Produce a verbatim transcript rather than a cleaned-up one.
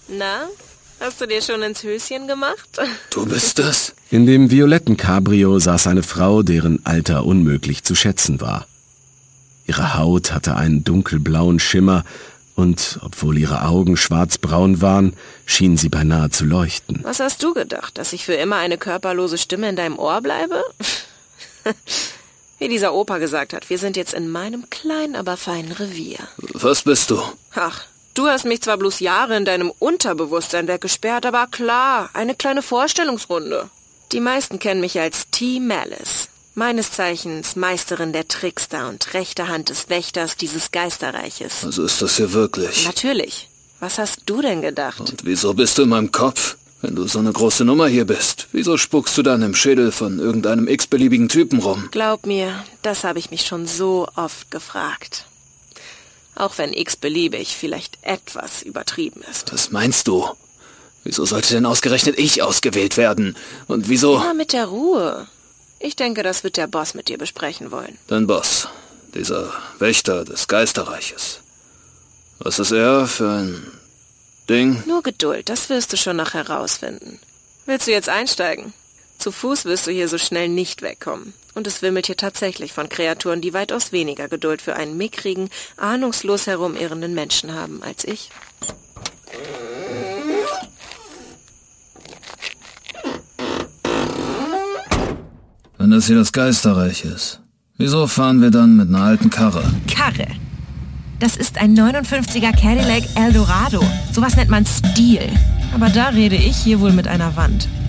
Na, hast du dir schon ins Höschen gemacht? Du bist das? In dem violetten Cabrio saß eine Frau, deren Alter unmöglich zu schätzen war. Ihre Haut hatte einen dunkelblauen Schimmer und, obwohl ihre Augen schwarzbraun waren, schien sie beinahe zu leuchten. Was hast du gedacht, dass ich für immer eine körperlose Stimme in deinem Ohr bleibe? Wie dieser Opa gesagt hat, wir sind jetzt in meinem kleinen, aber feinen Revier. Was bist du? Ach, du hast mich zwar bloß Jahre in deinem Unterbewusstsein weggesperrt, aber klar, eine kleine Vorstellungsrunde. Die meisten kennen mich als T. Malice. Meines Zeichens Meisterin der Trickster und rechte Hand des Wächters dieses Geisterreiches. Also ist das hier wirklich? Natürlich. Was hast du denn gedacht? Und wieso bist du in meinem Kopf? Wenn du so eine große Nummer hier bist, wieso spuckst du dann im Schädel von irgendeinem x-beliebigen Typen rum? Glaub mir, das habe ich mich schon so oft gefragt. Auch wenn x-beliebig vielleicht etwas übertrieben ist. Was meinst du? Wieso sollte denn ausgerechnet ich ausgewählt werden? Und wieso? Immer mit der Ruhe. Ich denke, das wird der Boss mit dir besprechen wollen. Dein Boss, dieser Wächter des Geisterreiches. Was ist er für ein Ding? Nur Geduld, das wirst du schon noch herausfinden. Willst du jetzt einsteigen? Zu Fuß wirst du hier so schnell nicht wegkommen. Und es wimmelt hier tatsächlich von Kreaturen, die weitaus weniger Geduld für einen mickrigen, ahnungslos herumirrenden Menschen haben als ich. Wenn das hier das Geisterreich ist, wieso fahren wir dann mit einer alten Karre? Karre. Das ist ein neunundfünfziger Cadillac Eldorado. Sowas nennt man Stil. Aber da rede ich hier wohl mit einer Wand.